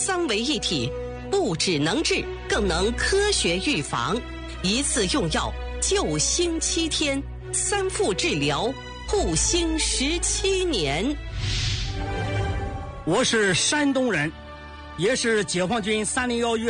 桑为一体，不只能治，更能科学预防。一次用药救星7天，3副治疗护星17年。 我是山东人，也是解放军301医院